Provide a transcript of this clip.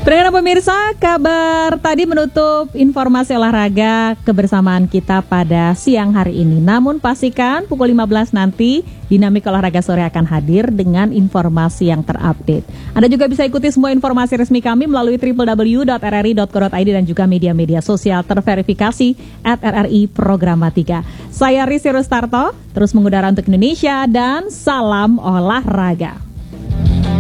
Pendengar pemirsa, kabar tadi menutup informasi olahraga kebersamaan kita pada siang hari ini. Namun pastikan pukul 15 nanti Dinamik Olahraga Sore akan hadir dengan informasi yang terupdate. Anda juga bisa ikuti semua informasi resmi kami melalui www.rri.co.id dan juga media-media sosial terverifikasi @RRI Programatika. Saya Risi Rustarto, terus mengudara untuk Indonesia dan salam olahraga.